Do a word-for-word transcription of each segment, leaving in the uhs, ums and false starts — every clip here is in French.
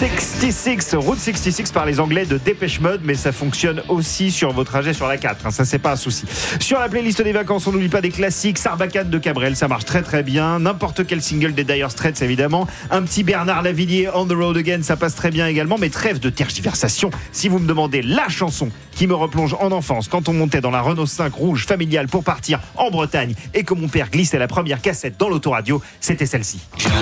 soixante-six, Route soixante-six par les Anglais de Dépêche Mode, mais ça fonctionne aussi sur vos trajets sur la quatre, hein, ça c'est pas un souci. Sur la playlist des vacances, on n'oublie pas des classiques, Sarbacane de Cabrel, ça marche très très bien, n'importe quel single des Dire Straits évidemment, un petit Bernard Lavilliers, On the Road Again, ça passe très bien également, mais trêve de tergiversation, si vous me demandez la chanson qui me replonge en enfance quand on montait dans la Renault cinq rouge familiale pour partir en Bretagne et que mon père glissait la première cassette dans l'autoradio, c'était celle-ci.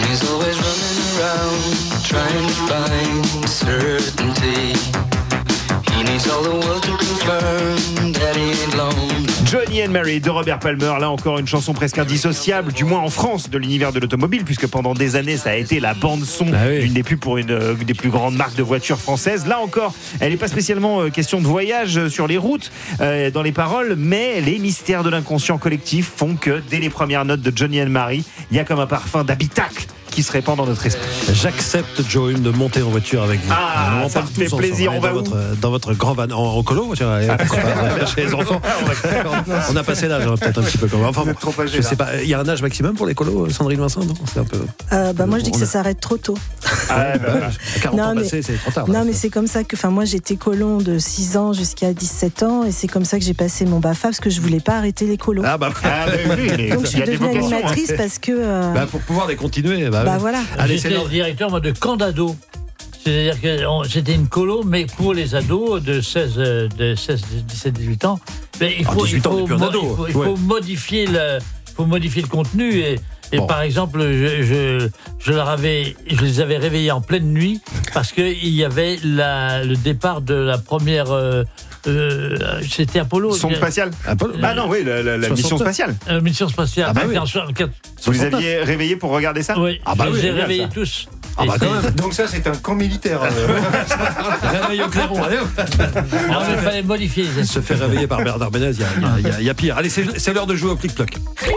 Trying to find certainty. He needs all the world to confirm that he ain't lonely. Johnny and Mary de Robert Palmer, là encore une chanson presque indissociable, du moins en France, de l'univers de l'automobile, puisque pendant des années ça a été la bande son ah oui. d'une des plus pour une euh, des plus grandes marques de voitures françaises. Là encore, elle n'est pas spécialement euh, question de voyage euh, sur les routes euh, dans les paroles, mais les mystères de l'inconscient collectif font que dès les premières notes de Johnny and Mary, il y a comme un parfum d'habitacle qui se répand dans notre esprit. J'accepte, Joe, de monter en voiture avec vous. Ah, on ça me fait plaisir. Ensemble, on va dans, votre, dans votre grand van en, en colo, voiture, ah, chez les enfants. On a passé l'âge, hein, peut-être un petit peu comme. Enfin, trop âgé, je sais pas. Il y a un âge maximum pour les colos, Sandrine Vincent, non? C'est un peu. Euh, bah moi, je dis que ça a... s'arrête trop tôt. Ah, bah, bah. quarante non, ans mais, passés, c'est trop tard. Non, là, mais c'est comme ça que. Enfin, moi, j'étais colon de six ans jusqu'à dix-sept ans, et c'est comme ça que j'ai passé mon BAFA parce que je voulais pas arrêter les colos. Ah bah. Ah, bah oui, mais donc je suis devenue animatrice hein. parce que. Euh... Bah, pour pouvoir les continuer. Bah, bah oui. voilà. Allez, J'étais c'est directeur moi, de camp d'ados. C'est-à-dire que on, c'était une colo, mais pour les ados de seize, de seize, dix-sept, dix-huit ans. Mais il faut, dix-huit il faut, ans, depuis un mo- ado. il faut, il Ouais. faut modifier le, faut modifier le contenu et. Et bon. par exemple, je, je, je, leur avais, je les avais réveillés en pleine nuit parce qu'il y avait la, le départ de la première. Euh, euh, c'était Apollo. Son spatial. Apollo. Ah non, oui, la, la, la mission spatiale. Euh, mission spatiale. Ah bah oui. Vous les aviez réveillés pour regarder ça? Oui, ah bah je oui, les ai génial, réveillés ça. tous. Ah bah quand même. Donc ça, c'est un camp militaire. Euh... Réveil au clairon, allez. Non, mais il fallait modifier. Se faire réveiller par Bernard Ménez, il y, y, y, y a pire. Allez, c'est, c'est l'heure de jouer au clic-ploc.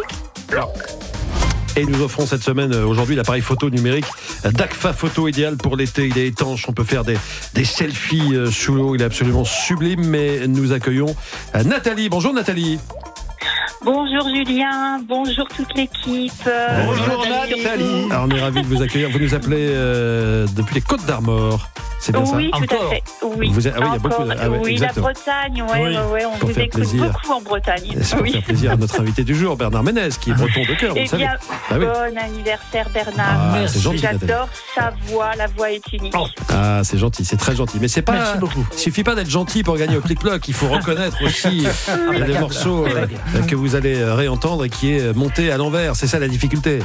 Et nous offrons cette semaine, aujourd'hui, l'appareil photo numérique Dagfa Photo, idéal pour l'été. Il est étanche, on peut faire des, des selfies sous l'eau. Il est absolument sublime. Mais nous accueillons Nathalie. Bonjour Nathalie. Bonjour Julien, bonjour toute l'équipe. Bonjour Nathalie. Alors, on est ravis de vous accueillir. Vous nous appelez euh, depuis les Côtes d'Armor. C'est bien oui, ça? tout Encore. à fait. Oui, vous êtes, ah oui, il y a beaucoup Encore. de, ah ouais, oui exactement. la Bretagne, ouais, Oui. ouais, ouais, on Pour vous faire écoute plaisir. beaucoup en Bretagne. Et c'est pour oui. faire plaisir à notre invité du jour, Bernard Ménez, qui est breton de cœur, vous Eh le savez. bien, Ah oui. bon anniversaire Bernard. Ah, Merci. c'est gentil, Nathalie. J'adore sa voix, la voix est unique. Oh. Ah, c'est gentil, c'est très gentil. Mais c'est pas. Merci beaucoup. Il suffit pas d'être gentil pour gagner au clic-ploc. Il faut reconnaître aussi euh, les morceaux euh, que vous allez euh, réentendre et qui est monté à l'envers. C'est ça la difficulté.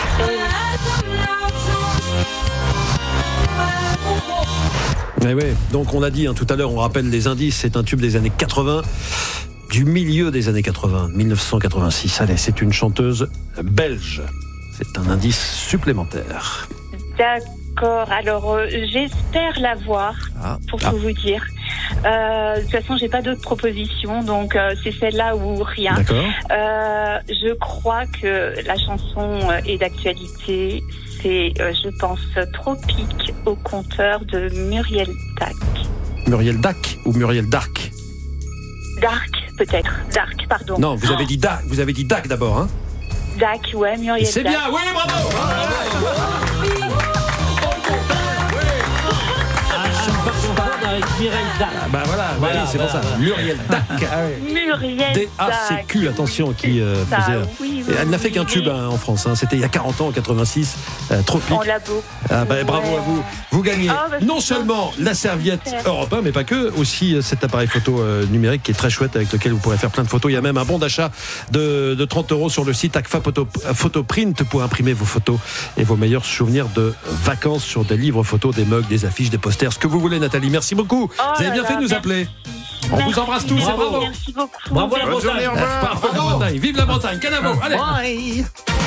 Mais oui, donc on l'a dit hein, tout à l'heure, on rappelle les indices, c'est un tube des années quatre-vingts, du milieu des années quatre-vingts, dix-neuf cent quatre-vingt-six. Allez, c'est une chanteuse belge. C'est un indice supplémentaire. D'accord, alors euh, j'espère la voir, Ah. pour Ah. tout vous dire. Euh, de toute façon, j'ai pas d'autres propositions, donc euh, c'est celle-là ou rien. D'accord. Euh, je crois que la chanson euh, est d'actualité. C'est, euh, je pense, Tropique au compteur de Muriel Dac. Muriel Dac ou Muriel Dark? Dark, peut-être. Dark, pardon. Non, vous avez dit Dac, vous avez dit Dac d'abord, hein? Dac, ouais, Muriel C'est Dac. bien, oui, bravo! Avec Mireille Dac. Ah bah voilà, Voilà, oui, c'est voilà, pour ça. voilà. Muriel Dac. Muriel D A C Q, Dac. attention, qui euh, Ça, faisait. oui, Et oui, elle n'a fait oui, qu'un oui. tube hein, en France. Hein. C'était il y a quarante ans, en quatre-vingt-six. Euh, Tropique. On l'a beau. Ah bah, bravo Ouais. à vous. Vous gagnez Ah, bah, non c'est seulement la serviette super. Europe un, mais pas que, aussi euh, cet appareil photo euh, numérique qui est très chouette avec lequel vous pourrez faire plein de photos. Il y a même un bon d'achat de, de trente euros sur le site Agfa Photo, Photoprint pour imprimer vos photos et vos meilleurs souvenirs de vacances sur des livres photos, des mugs, des affiches, des posters, ce que vous voulez, Nathalie. Merci beaucoup. Oh vous avez là bien là, fait de nous merci. appeler. On Merci. vous embrasse tous et bravo. Merci beaucoup. Bravo la Bonne Bretagne. journée, au revoir. Parfait, la Bretagne. Vive la Bretagne. Canavo. Allez.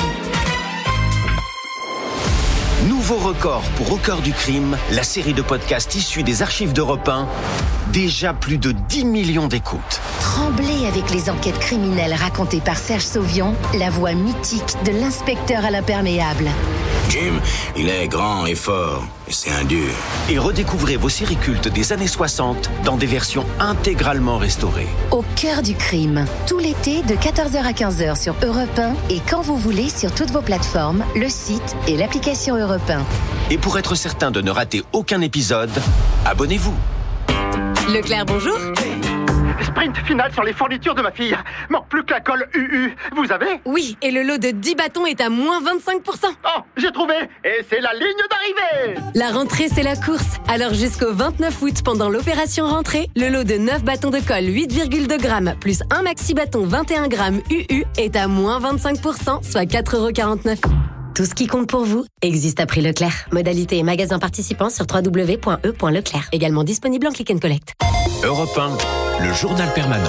Nouveau record pour Au cœur du crime, la série de podcasts issue des archives d'Europe un. Déjà plus de dix millions d'écoutes. Tremblez avec les enquêtes criminelles racontées par Serge Sauvion, la voix mythique de l'inspecteur à l'imperméable. Jim, il est grand et fort, et c'est un dur. Et redécouvrez vos séries cultes des années soixante dans des versions intégralement restaurées. Au cœur du crime, tout l'été de quatorze heures à quinze heures sur Europe un et quand vous voulez sur toutes vos plateformes, le site et l'application Europe un. Et pour être certain de ne rater aucun épisode, abonnez-vous. Leclerc, bonjour. Sprint final sur les fournitures de ma fille. Manque plus que la colle U U. Vous avez ? Oui, et le lot de dix bâtons est à moins vingt-cinq pour cent. Oh, j'ai trouvé. Et c'est la ligne d'arrivée. La rentrée, c'est la course. Alors jusqu'au vingt-neuf août, pendant l'opération rentrée, le lot de neuf bâtons de colle huit virgule deux grammes plus un maxi bâton vingt et un grammes U U est à moins vingt-cinq pour cent, soit quatre euros quarante-neuf. Tout ce qui compte pour vous existe à prix Leclerc. Modalité et magasin participants sur w w w point e point leclerc. Également disponible en click and collect. Europe un, le journal permanent.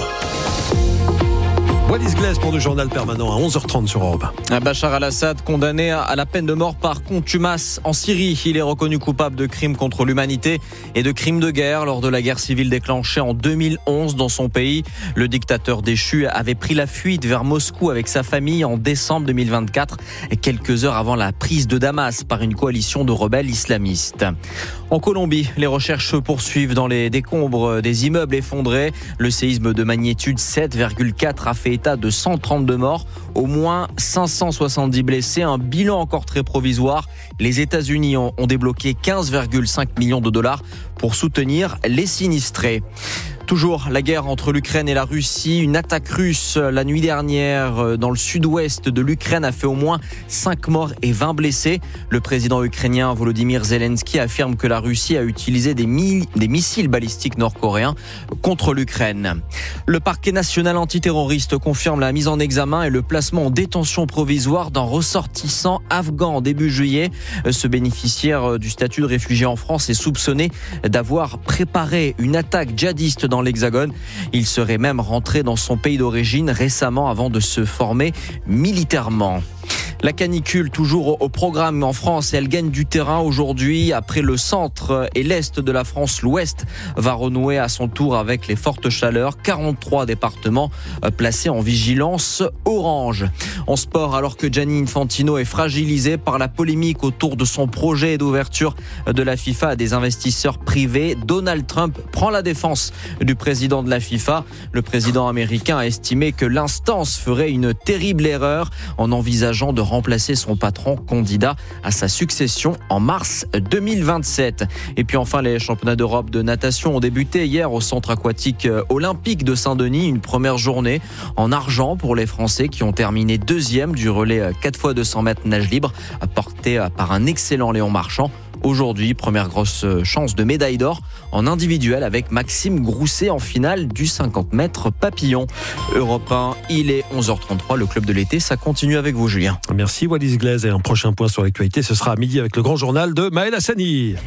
Wallis Glaise pour le journal permanent à onze heures trente sur Europe un. Bachar al-Assad, condamné à la peine de mort par contumace en Syrie. Il est reconnu coupable de crimes contre l'humanité et de crimes de guerre lors de la guerre civile déclenchée en deux mille onze dans son pays. Le dictateur déchu avait pris la fuite vers Moscou avec sa famille en décembre deux mille vingt-quatre, quelques heures avant la prise de Damas par une coalition de rebelles islamistes. En Colombie, les recherches se poursuivent dans les décombres des immeubles effondrés. Le séisme de magnitude sept virgule quatre a fait état de cent trente-deux morts, au moins cinq cent soixante-dix blessés, un bilan encore très provisoire. Les États-Unis ont, ont débloqué quinze virgule cinq millions de dollars pour soutenir les sinistrés. Toujours la guerre entre l'Ukraine et la Russie. Une attaque russe la nuit dernière dans le sud-ouest de l'Ukraine a fait au moins cinq morts et vingt blessés. Le président ukrainien Volodymyr Zelensky affirme que la Russie a utilisé des, mi- des missiles balistiques nord-coréens contre l'Ukraine. Le parquet national antiterroriste confirme la mise en examen et le placement en détention provisoire d'un ressortissant afghan début juillet. Ce bénéficiaire du statut de réfugié en France est soupçonné d'avoir préparé une attaque djihadiste dans dans l'Hexagone. Il serait même rentré dans son pays d'origine récemment avant de se former militairement. La canicule toujours au programme en France et elle gagne du terrain aujourd'hui. Après le centre et l'est de la France, l'ouest va renouer à son tour avec les fortes chaleurs. quarante-trois départements placés en vigilance orange. En sport, alors que Gianni Infantino est fragilisé par la polémique autour de son projet d'ouverture de la FIFA à des investisseurs privés, Donald Trump prend la défense du président de la FIFA. Le président américain a estimé que l'instance ferait une terrible erreur en envisageant de remplacer son patron candidat à sa succession en mars deux mille vingt-sept. Et puis enfin, les championnats d'Europe de natation ont débuté hier au centre aquatique olympique de Saint-Denis. Une première journée en argent pour les Français qui ont terminé deuxième du relais quatre fois deux cents mètres nage libre porté par un excellent Léon Marchand. Aujourd'hui, première grosse chance de médaille d'or en individuel avec Maxime Grousset en finale du cinquante mètres papillon. Europe un, il est onze heures trente-trois, le club de l'été, ça continue avec vous Julien. Merci Wallis Glaise et un prochain point sur l'actualité, ce sera à midi avec le grand journal de Maël Hassani.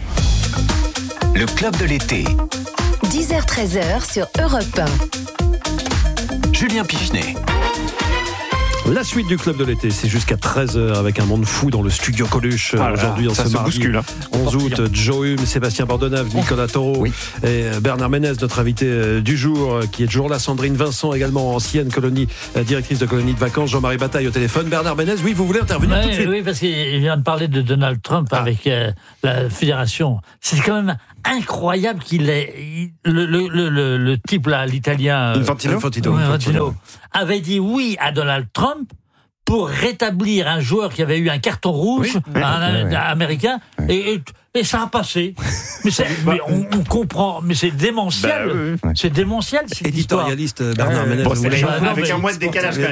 Le club de l'été. dix heures treize heures sur Europe un. Julien Pichenet. La suite du club de l'été, c'est jusqu'à treize heures avec un monde fou dans le studio Coluche. Ah, aujourd'hui, on se mardi bouscule, hein. onze août, Joe Hume, Sébastien Bordenave, Nicolas Taureau oui. et Bernard Ménez, notre invité du jour, qui est toujours là. Sandrine Vincent, également ancienne colonie, directrice de colonie de vacances. Jean-Marie Bataille au téléphone. Bernard Ménez, oui, vous voulez intervenir oui, tout de suite? Oui, parce qu'il vient de parler de Donald Trump ah. avec euh, la fédération. C'est quand même incroyable qu'il ait... Il, le, le, le, le, le type là, l'italien... Infantino, Infantino, Infantino, Infantino avait dit oui à Donald Trump pour rétablir un joueur qui avait eu un carton rouge, oui, un, oui, un, un américain, oui. et, et, et ça a passé. Mais, mais on, on comprend, mais c'est démentiel. Bah, oui, oui. C'est démentiel, cette éditorialiste histoire. Bernard Ménez. Bon, c'est les avec mais... un mois de décalage quand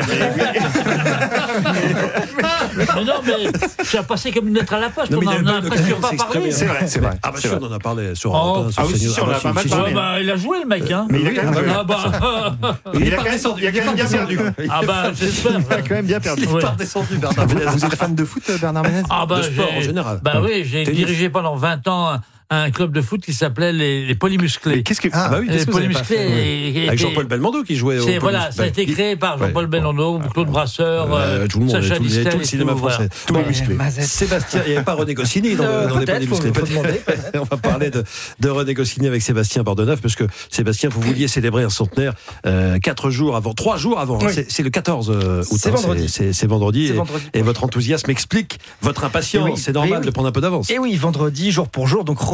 même. Mais non, mais ça a passé comme une lettre à la poste. Non, on n'en a presque pas parlé. C'est vrai, c'est vrai. Ah bah sûr, on en a parlé sur oh, ah oui, si, on en a pas mal parlé. Bah, il a joué le mec, hein. Mais il a quand même joué. Ah bah. Il a quand même bien perdu. Ah bah, j'espère. Il a quand même bien perdu. Il est pas redescendu, Bernard Ménez. Vous êtes fan de foot, Bernard Ménez? Ah bah, de sport en général. Bah oui, j'ai dirigé pendant vingt ans un club de foot qui s'appelait les, les Polymusclés. Qu'est-ce que ah bah oui, les Polymusclés et, et, avec Jean-Paul Belmondo qui jouait au voilà, ça a été créé par Jean-Paul ouais. Belmondo, Claude Brasseur, euh, tout le monde, Sacha tout, Distel, tout le cinéma tout, français, voilà. tous les musclés. Sébastien, il n'y avait pas René Goscinny dans, euh, dans les Polymusclés. Faut, faut demander, on va parler de, de René Goscinny avec Sébastien Bordenave, parce que Sébastien, vous vouliez célébrer un centenaire euh, quatre jours avant, trois jours avant. Oui. C'est, c'est le quatorze août. C'est hein, vendredi. C'est, c'est vendredi. C'est et, vendredi. Et votre enthousiasme explique votre impatience. Oui, c'est normal oui. de prendre un peu d'avance. Et oui, vendredi, jour pour jour. Donc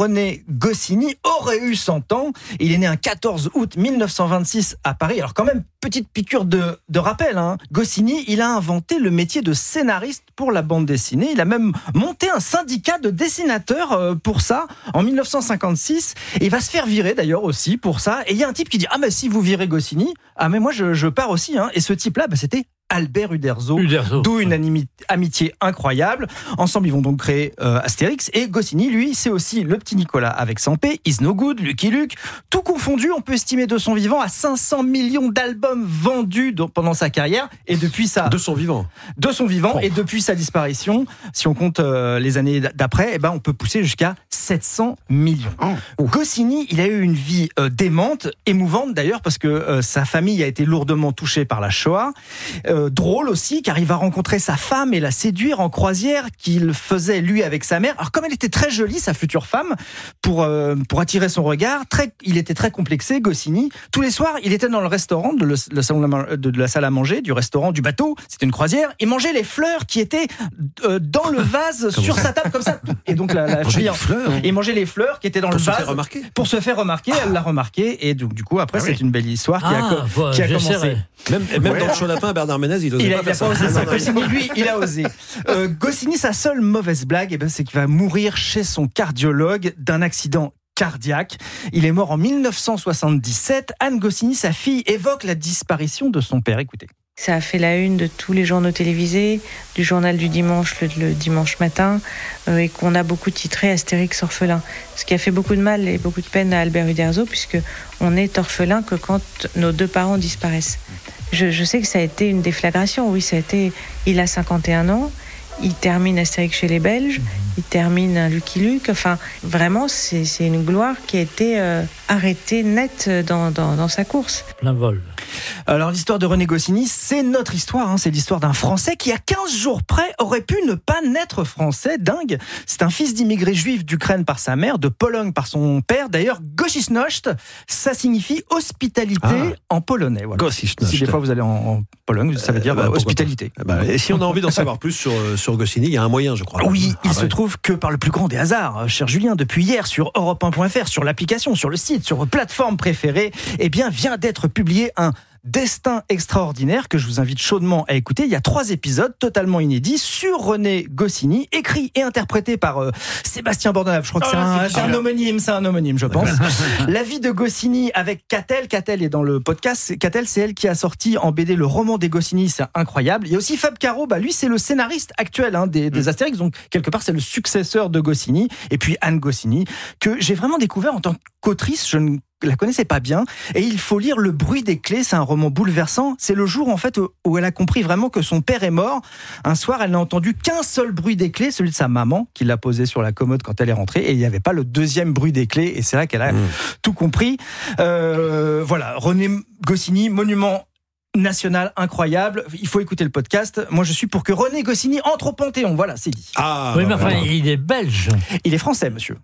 René Goscinny aurait eu cent ans. Il est né un quatorze août mille neuf cent vingt-six à Paris. Alors quand même, petite piqûre de, de rappel, hein. Goscinny, il a inventé le métier de scénariste pour la bande dessinée. Il a même monté un syndicat de dessinateurs pour ça en mille neuf cent cinquante-six. Et il va se faire virer d'ailleurs aussi pour ça. Et il y a un type qui dit « Ah mais si vous virez Goscinny, ah mais moi je, je pars aussi. Hein. » Et ce type-là, bah, c'était Albert Uderzo, Uderzo. D'où une animi- amitié incroyable. Ensemble, ils vont donc créer euh, Astérix. Et Goscinny, lui, c'est aussi le petit Nicolas avec Sampé, Is No Good, Lucky Luke. Tout confondu, on peut estimer de son vivant à cinq cents millions d'albums vendus dans, pendant sa carrière. Et depuis sa... De son vivant. De son vivant. Oh. Et depuis sa disparition, si on compte euh, les années d'après, eh ben, on peut pousser jusqu'à sept cents millions. Oh. Goscinny, il a eu une vie euh, démente, émouvante d'ailleurs, parce que euh, sa famille a été lourdement touchée par la Shoah. Euh, drôle aussi, car il va rencontrer sa femme et la séduire en croisière qu'il faisait lui avec sa mère. Alors comme elle était très jolie, sa future femme, pour euh, pour attirer son regard, très, il était très complexé, Goscinny. Tous les soirs, il était dans le restaurant de, le, le salon de, de la salle à manger, du restaurant, du bateau. C'était une croisière. Il mangeait les fleurs qui étaient euh, dans le vase sur sa table comme ça. Et donc la, la fille, il mangeait les fleurs qui étaient dans pour le vase se faire remarquer. Pour se faire remarquer. Elle l'a remarqué et donc du coup après ah, c'est oui. une belle histoire qui ah, a, bah, qui a commencé. Même, même ouais. dans le show lapin, Bernard Ménez, il osait il pas a, faire il a ça. Pas osé ça. Goscinny, lui, il a osé. Euh, Goscinny, sa seule mauvaise blague, eh ben, c'est qu'il va mourir chez son cardiologue d'un accident cardiaque. Il est mort en mille neuf cent soixante-dix-sept. Anne Goscinny, sa fille, évoque la disparition de son père. Écoutez. Ça a fait la une de tous les journaux télévisés, du journal du dimanche, le, le dimanche matin, euh, et qu'on a beaucoup titré Astérix orphelin. Ce qui a fait beaucoup de mal et beaucoup de peine à Albert Uderzo, puisque on n'est orphelin que quand nos deux parents disparaissent. Je, je sais que ça a été une déflagration, oui, ça a été... Il a cinquante et un ans, il termine Astérix chez les Belges, il termine un Lucky Luke, enfin, vraiment, c'est, c'est une gloire qui a été euh, arrêtée nette dans, dans, dans sa course. Plein vol. Alors l'histoire de René Goscinny, c'est notre histoire, hein. C'est l'histoire d'un Français qui à quinze jours près aurait pu ne pas naître français, dingue. C'est un fils d'immigrés juifs d'Ukraine par sa mère, de Pologne par son père. D'ailleurs, Gościnność, ça signifie hospitalité ah. en polonais. Voilà. Si des fois vous allez en, en Pologne, ça veut dire euh, bah, hospitalité. Bah, et si on a envie d'en savoir plus sur, sur Goscinny, il y a un moyen, je crois. Oui, ah, il ouais. se trouve que par le plus grand des hasards, cher Julien, depuis hier sur Europe un point F R, sur l'application, sur le site, sur vos plateformes préférées, eh bien vient d'être publié un Destin extraordinaire que je vous invite chaudement à écouter. Il y a trois épisodes totalement inédits sur René Goscinny, écrit et interprété par euh, Sébastien Bordenave. Je crois que oh, c'est, un, c'est, c'est un homonyme, c'est un homonyme, je pense. La vie de Goscinny avec Catel. Catel est dans le podcast. Catel, c'est elle qui a sorti en B D le roman des Goscinny, c'est incroyable. Il y a aussi Fab Caro, bah lui c'est le scénariste actuel hein, des, des Astérix, donc quelque part c'est le successeur de Goscinny. Et puis Anne Goscinny, que j'ai vraiment découvert en tant qu'autrice. Je ne la connaissait pas bien, et il faut lire Le bruit des clés, c'est un roman bouleversant. C'est le jour en fait où elle a compris vraiment que son père est mort. Un soir, elle n'a entendu qu'un seul bruit des clés, celui de sa maman, qui l'a posé sur la commode quand elle est rentrée, et il n'y avait pas le deuxième bruit des clés, et c'est là qu'elle a mmh. tout compris. Euh, voilà, René Goscinny, monument national incroyable. Il faut écouter le podcast. Moi, je suis pour que René Goscinny entre au Panthéon. Voilà, c'est dit. Ah, oui, mais enfin, il est belge. Il est français, monsieur.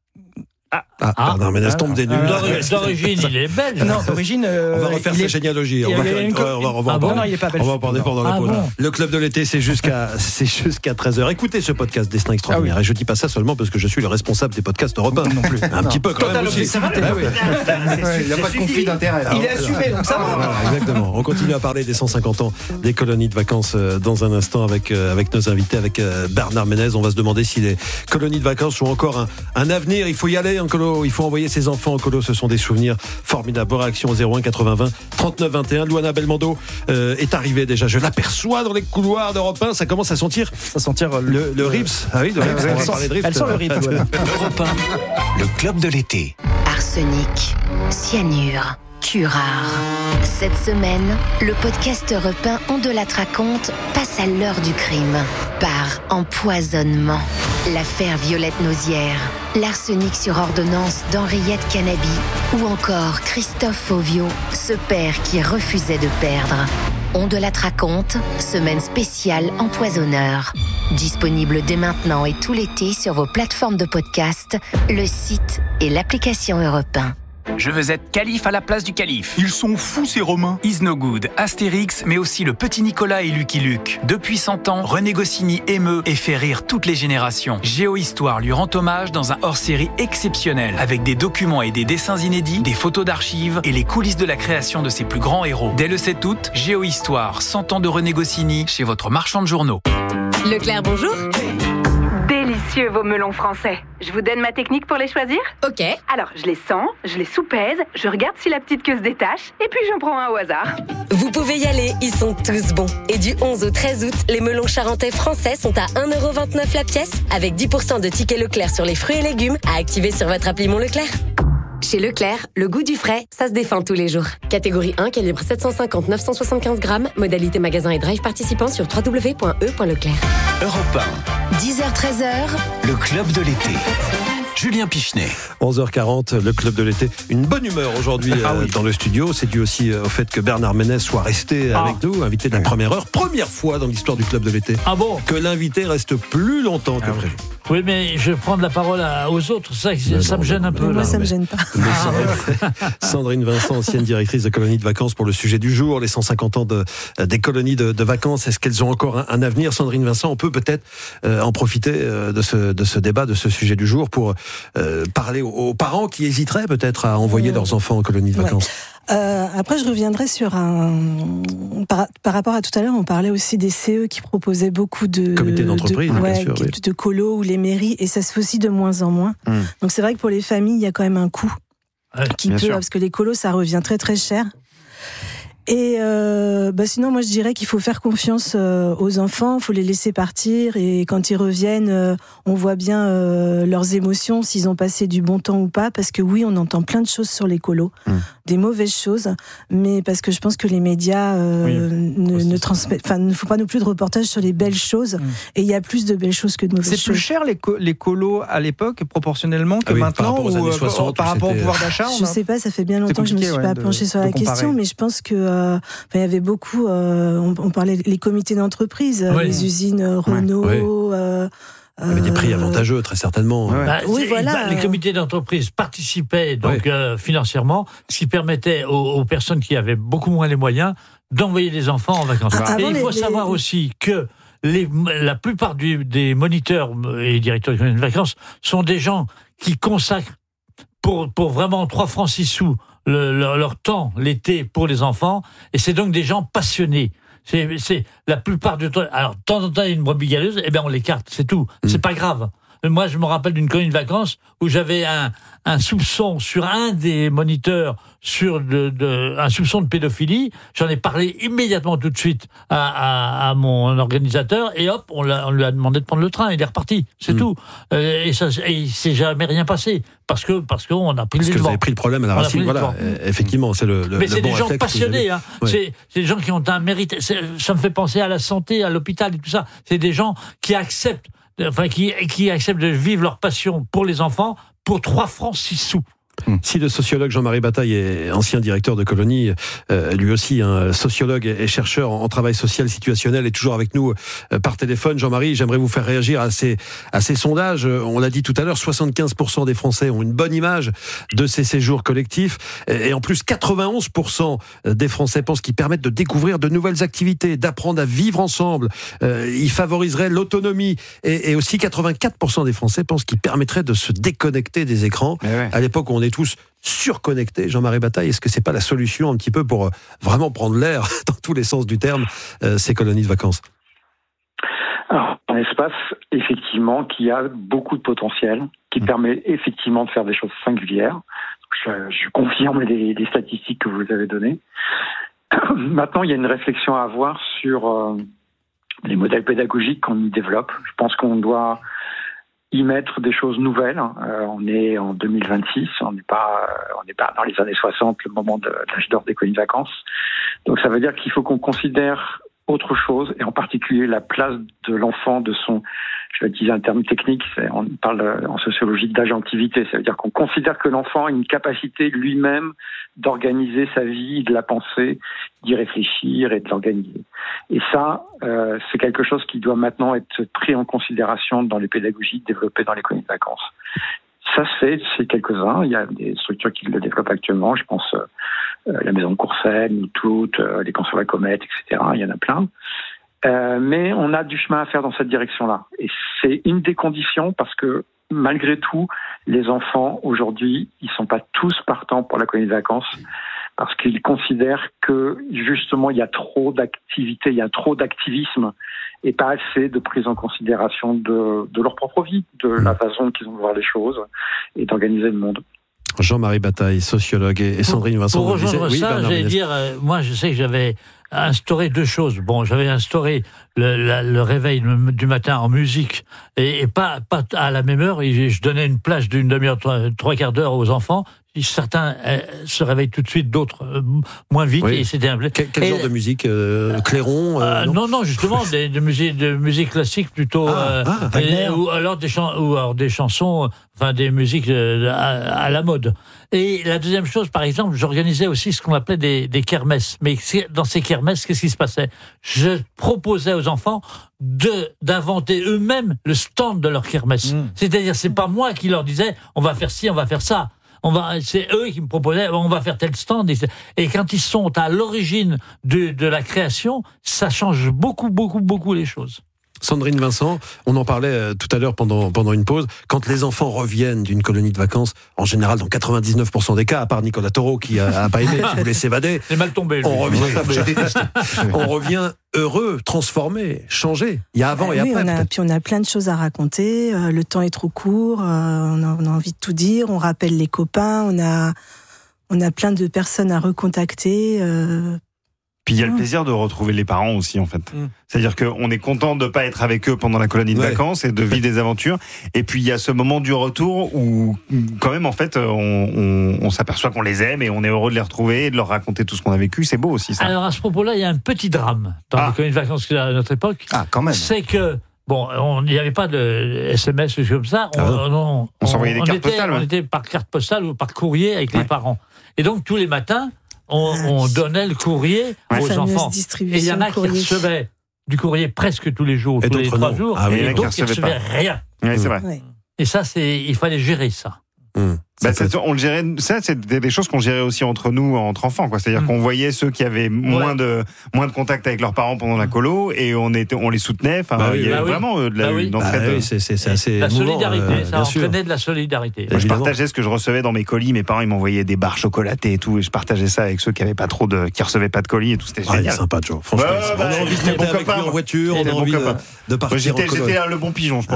Ah, ah, ah non, mais laisse tombe des nuls. D'origine, il est belge. Non, d'origine. Euh, on va refaire sa est... généalogie. On va faire une. On va, on va ah bon, non, il est pas belge. On va en parler pendant la ah pause. Bon. Le club de l'été, c'est jusqu'à, c'est jusqu'à treize heures. Écoutez ce podcast Destin extraordinaire. Ah oui. Et je dis pas ça seulement parce que je suis le responsable des podcasts Europe un. Non plus. Un non. petit peu quand Total même aussi. Ah oui. Il n'y a pas de conflit d'intérêt. Il est assumé, donc ça va. Exactement. On continue à parler des cent cinquante ans des colonies de vacances dans un instant avec avec nos invités, avec Bernard Ménez. On va se demander si les colonies de vacances ont encore un, un avenir. Il faut y aller en colo. Il faut envoyer ses enfants en colo. Ce sont des souvenirs formidables. Réaction au zéro un quatre-vingts vingt trente-neuf vingt et un. Luana Belmondo euh, est arrivée déjà. Je l'aperçois dans les couloirs d'Europe un. Ça commence à sentir. Ça sentir le, le, le Rips. Ah oui, de Rips. On va parler de Rips. Elle sent le Rips. Europe un, le club de l'été. Arsenic, cyanure, curare. Cette semaine, le podcast Europe un On de la raconte passe à l'heure du crime. Par empoisonnement. L'affaire Violette Nausière, l'arsenic sur ordonnance d'Henriette Canabi ou encore Christophe Fauvio, ce père qui refusait de perdre. On de la raconte, semaine spéciale empoisonneur. Disponible dès maintenant et tout l'été sur vos plateformes de podcast, le site et l'application Europe un. Je veux être calife à la place du calife. Ils sont fous ces Romains. Is No Good, Astérix, mais aussi le petit Nicolas et Lucky Luke. Depuis cent ans, René Goscinny émeut et fait rire toutes les générations. Géohistoire lui rend hommage dans un hors-série exceptionnel, avec des documents et des dessins inédits, des photos d'archives et les coulisses de la création de ses plus grands héros. Dès le sept août, Géohistoire, cent ans de René Goscinny, chez votre marchand de journaux. Leclerc, bonjour. Délicieux vos melons français. Je vous donne ma technique pour les choisir ? Ok. Alors, je les sens, je les soupèse, je regarde si la petite queue se détache, et puis j'en prends un au hasard. Vous pouvez y aller, ils sont tous bons. Et du onze au treize août, les melons charentais français sont à un euro vingt-neuf la pièce, avec dix pour cent de tickets Leclerc sur les fruits et légumes à activer sur votre appli Mon Leclerc. Chez Leclerc, le goût du frais, ça se défend tous les jours. Catégorie un, calibre sept cent cinquante neuf cent soixante-quinze grammes, modalité magasin et drive participant sur w w w point e point leclerc. Europe un. dix heures treize heures. Le club de l'été. Julien Pichenet. onze heures quarante, le club de l'été. Une bonne humeur aujourd'hui ah, euh, oui. dans le studio. C'est dû aussi euh, au fait que Bernard Ménez soit resté ah. avec nous, invité de la première heure. Première fois dans l'histoire du club de l'été ah bon que l'invité reste plus longtemps que ah, prévu. Oui, mais je vais prendre la parole à, aux autres. Ça, ça, ça me gêne un peu. Moi, là. ça me gêne pas. Ah, Sandrine Vincent, ancienne directrice de colonies de vacances pour le sujet du jour, les cent cinquante ans de, des colonies de, de vacances. Est-ce qu'elles ont encore un, un avenir, Sandrine Vincent? On peut peut-être euh, en profiter euh, de, ce, de ce débat, de ce sujet du jour pour euh, parler aux, aux parents qui hésiteraient peut-être à envoyer mmh. leurs enfants en colonies de vacances. Ouais. Euh, après, je reviendrai sur un. Par, par rapport à tout à l'heure, on parlait aussi des C E qui proposaient beaucoup de. Comités d'entreprise, de, ouais, bien sûr. De, oui. de colos ou les mairies, et ça se fait aussi de moins en moins. Mmh. Donc c'est vrai que pour les familles, il y a quand même un coût ouais, qui peut, parce que les colos, ça revient très très cher. Et euh, bah sinon, moi je dirais qu'il faut faire confiance euh, aux enfants, il faut les laisser partir, et quand ils reviennent, euh, on voit bien euh, leurs émotions, s'ils ont passé du bon temps ou pas, parce que oui, on entend plein de choses sur les colos, mmh. des mauvaises choses, mais parce que je pense que les médias euh, oui. ne, ne transmettent, enfin, ne font pas non plus de reportages sur les belles choses, mmh. et il y a plus de belles choses que de mauvaises C'est choses. C'est plus cher les, co- les colos à l'époque proportionnellement que ah oui, maintenant, par rapport, ou, soixante, par rapport au pouvoir d'achat. Je sais pas, ça fait bien longtemps que je me suis ouais, pas de, penchée sur la comparer. question, mais je pense que Euh, il y avait beaucoup, euh, on, on parlait des comités d'entreprise, oui. les usines Renault. Oui. Euh, Il y avait des prix avantageux, très certainement. Ouais. Bah, oui, voilà. Bah, les comités d'entreprise participaient donc ouais. euh, financièrement, ce qui permettait aux, aux personnes qui avaient beaucoup moins les moyens d'envoyer des enfants en vacances. Ah, et il faut les, savoir les... aussi que les, la plupart du, des moniteurs et directeurs de colonies de vacances sont des gens qui consacrent pour, pour vraiment trois francs six sous Le, leur, leur temps l'été pour les enfants, et c'est donc des gens passionnés. C'est, c'est la plupart du temps. Alors, de temps en temps, il y a une brebis galeuse, eh bien, on l'écarte, c'est tout. Mmh. C'est pas grave. Moi, je me rappelle d'une colonie de vacances où j'avais un, un soupçon sur un des moniteurs, sur de, de, un soupçon de pédophilie. J'en ai parlé immédiatement tout de suite à, à, à mon organisateur, et hop, on, l'a, on lui a demandé de prendre le train. Il est reparti, c'est mmh. tout. Euh, et ça, et il s'est jamais rien passé parce que parce qu'on a pris parce le que devant. Vous avez pris le problème à la racine. Voilà, euh, effectivement, c'est le. le Mais c'est le des bon gens passionnés. Hein. Ouais. C'est, c'est des gens qui ont un mérite. C'est, ça me fait penser à la santé, à l'hôpital et tout ça. C'est des gens qui acceptent. Enfin, qui, qui acceptent de vivre leur passion pour les enfants pour trois francs six sous. Si le sociologue Jean-Marie Bataille est ancien directeur de colonie, euh, lui aussi un sociologue et chercheur en travail social situationnel, est toujours avec nous euh, par téléphone. Jean-Marie, j'aimerais vous faire réagir à ces, à ces sondages. On l'a dit tout à l'heure, soixante-quinze pour cent des Français ont une bonne image de ces séjours collectifs, et en plus quatre-vingt-onze pour cent des Français pensent qu'ils permettent de découvrir de nouvelles activités, d'apprendre à vivre ensemble. Euh, ils favoriseraient l'autonomie, et, et aussi quatre-vingt-quatre pour cent des Français pensent qu'ils permettraient de se déconnecter des écrans. Ouais. À l'époque où on est tous surconnectés, Jean-Marie Bataille, est-ce que c'est pas la solution un petit peu pour vraiment prendre l'air dans tous les sens du terme, euh, ces colonies de vacances? Alors, un espace, effectivement, qui a beaucoup de potentiel, qui mmh. permet effectivement de faire des choses singulières. Je, je confirme les, les statistiques que vous avez données. Maintenant, il y a une réflexion à avoir sur euh, les modèles pédagogiques qu'on y développe. Je pense qu'on doit y mettre des choses nouvelles. Euh, on est en deux mille vingt-six, on n'est pas, on n'est pas dans les années soixante, le moment de, de l'âge d'or des colonies de vacances. Donc ça veut dire qu'il faut qu'on considère autre chose, et en particulier la place de l'enfant, de son, je vais utiliser un terme technique, c'est, on parle en sociologie d'agentivité, ça veut dire qu'on considère que l'enfant a une capacité lui-même d'organiser sa vie, de la penser, d'y réfléchir et de l'organiser. Et ça, euh, c'est quelque chose qui doit maintenant être pris en considération dans les pédagogies développées dans les colonies de vacances. Ça se fait, c'est quelques-uns. Il y a des structures qui le développent actuellement. Je pense euh, la maison de Courcelles, Noutout, euh, les camps sur la comète, et cetera. Il y en a plein. Euh, mais on a du chemin à faire dans cette direction-là. Et c'est une des conditions parce que malgré tout, les enfants aujourd'hui, ils sont pas tous partants pour la colonie de vacances parce qu'ils considèrent que justement il y a trop d'activités, il y a trop d'activisme et pas assez de prise en considération de, de leur propre vie, de la façon qu'ils ont de voir les choses et d'organiser le monde. Jean-Marie Bataille, sociologue, et Sandrine Vincent. Pour rejoindre disait, ça, oui, j'allais dire, euh, moi je sais que j'avais instauré deux choses. Bon, j'avais instauré le, la, le réveil du matin en musique et, et pas, pas à la même heure. Et je donnais une plage d'une demi-heure, trois, trois quarts d'heure aux enfants. Certains euh, se réveillent tout de suite, d'autres euh, moins vite. Oui. Et c'était un... Quel, quel et, genre de musique euh, Clairon euh, euh, non, non, non, justement, des, de, musique, de musique classique plutôt. Ah, euh, ah, et, ou, alors des chan- ou alors des chansons, enfin des musiques euh, à, à la mode. Et la deuxième chose, par exemple, j'organisais aussi ce qu'on appelait des, des kermesses. Mais dans ces kermesses, qu'est-ce qui se passait ? Je proposais aux enfants de d'inventer eux-mêmes le stand de leur kermesse. Mmh. C'est-à-dire, c'est pas moi qui leur disais on va faire ci, on va faire ça. On va, c'est eux qui me proposaient, on va faire tel stand. Et quand ils sont à l'origine de, de la création, ça change beaucoup, beaucoup, beaucoup les choses. Sandrine Vincent, on en parlait tout à l'heure pendant, pendant une pause. Quand les enfants reviennent d'une colonie de vacances, en général, dans quatre-vingt-dix-neuf pour cent des cas, à part Nicolas Taureau qui a, a pas aimé, qui voulait s'évader. C'est mal tombé. Lui. On revient, on revient heureux, transformé, changé. Il y a avant euh, et oui, après. On a, puis on a plein de choses à raconter. Euh, le temps est trop court. Euh, on, a, on a envie de tout dire. On rappelle les copains. On a, on a plein de personnes à recontacter. Euh, Puis il y a le plaisir de retrouver les parents aussi, en fait. Mm. C'est-à-dire qu'on est content de ne pas être avec eux pendant la colonie de ouais. vacances et de vivre des aventures. Et puis il y a ce moment du retour où, quand même, en fait, on, on, on s'aperçoit qu'on les aime et on est heureux de les retrouver et de leur raconter tout ce qu'on a vécu. C'est beau aussi, ça. Alors, à ce propos-là, il y a un petit drame dans ah. les colonies de vacances à notre époque. Ah, quand même. C'est que, bon, il n'y avait pas de S M S ou comme ça. On, ah on, on, on s'envoyait des on cartes était, postales. On ouais. était par carte postale ou par courrier avec ouais. les parents. Et donc, tous les matins, On, on donnait le courrier ouais. aux enfants. Et il y en a qui recevaient du courrier presque tous les jours, et tous les trois non. jours, ah oui, et d'autres qui ne recevaient rien. Oui, c'est vrai. Ouais. Et ça, c'est, il fallait gérer ça. Mmh. Bah, c'est, on le gérait, ça, c'est des choses qu'on gérait aussi entre nous, entre enfants, quoi. C'est-à-dire mmh. qu'on voyait ceux qui avaient moins ouais. de, moins de contact avec leurs parents pendant la colo et on était, on les soutenait. Enfin, bah oui, il y avait bah vraiment oui. de la, bah oui. une entraide. Bah oui, c'est, c'est, c'est assez la émouvant, solidarité, euh, ça entraînait de la solidarité. Moi, je partageais ce que je recevais dans mes colis. Mes parents, ils m'envoyaient des barres chocolatées et tout, et je partageais ça avec ceux qui avaient pas trop de, qui recevaient pas de colis et tout. C'était ah, génial. C'est sympa, Joe. Franchement, ouais, on a envie de monter avec lui en voiture, on a envie de partir. J'étais le bon pigeon, je pense.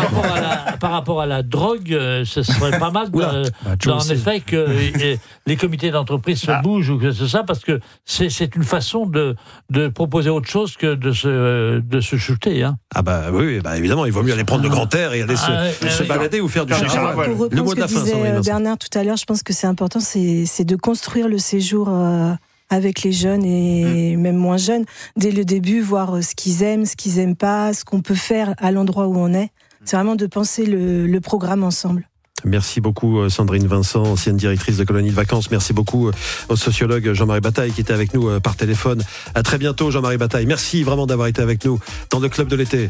Par rapport à la drogue, ce serait pas mal en effet que les comités d'entreprise se ah. bougent ou que c'est ça, parce que c'est, c'est une façon de, de proposer autre chose que de se, de se shooter. Hein. Ah bah oui, bah évidemment, il vaut mieux aller prendre le grand air et aller ah, se, euh, se balader ou faire du char. Pour reprendre le mot de la fin, disait Bernard tout à l'heure, je pense que c'est important, c'est, c'est de construire le séjour euh, avec les jeunes et mmh. même moins jeunes, dès le début, voir ce qu'ils aiment, ce qu'ils n'aiment pas, ce qu'on peut faire à l'endroit où on est. C'est vraiment de penser le, le programme ensemble. Merci beaucoup Sandrine Vincent, ancienne directrice de colonie de vacances. Merci beaucoup au sociologue Jean-Marie Bataille qui était avec nous par téléphone. À très bientôt Jean-Marie Bataille. Merci vraiment d'avoir été avec nous dans le club de l'été.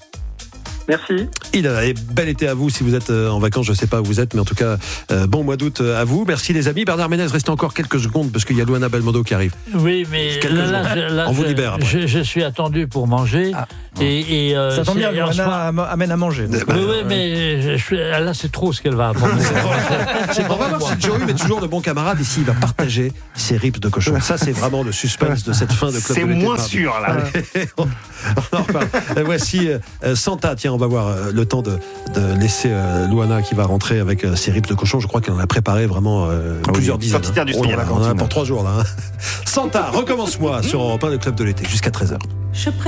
Merci. Il a bel été à vous si vous êtes en vacances, je ne sais pas où vous êtes, mais en tout cas, euh, bon mois d'août à vous. Merci les amis. Bernard Ménez, restez encore quelques secondes parce qu'il y a Luana Belmondo qui arrive. Oui, mais là, là, là, on vous libère après. Je, je suis attendu pour manger. Ah. Et, et, euh, ça tombe bien, Luana moment... amène à manger. Oui, oui, oui, mais je, je, là, c'est trop ce qu'elle va apprendre. c'est on va voir si Joey met toujours de bons camarades ici, il va partager ses rips de cochon. Ça, c'est vraiment le suspense de cette fin de club c'est de l'été. C'est moins sûr, là. on, on en reparle. Voici euh, Santa. Tiens, on va voir euh, le temps de, de laisser euh, Luana qui va rentrer avec euh, ses rips de cochon. Je crois qu'elle en a préparé vraiment euh, oui, plusieurs dizaines. Hein. Du oh, on en a pour trois jours là. Hein. Santa, recommence-moi sur Europe un, le club de l'été jusqu'à treize heures. Je